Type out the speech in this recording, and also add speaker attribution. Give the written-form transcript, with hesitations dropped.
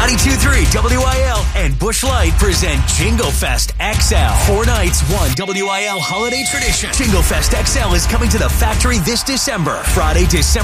Speaker 1: 92.3 WIL and Busch Light present Jingle Fest XL. 4 nights, one WIL holiday tradition. Jingle Fest XL is coming to the factory this December. Friday, December